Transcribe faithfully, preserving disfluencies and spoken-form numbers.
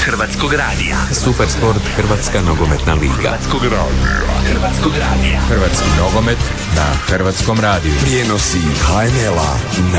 Hrvatskog radija. Super sport, Hrvatska nogometna liga. Hrvatskog radija. Hrvatskog radija. Hrvatski nogomet na Hrvatskom radiju. Prijenosi ha en el-a na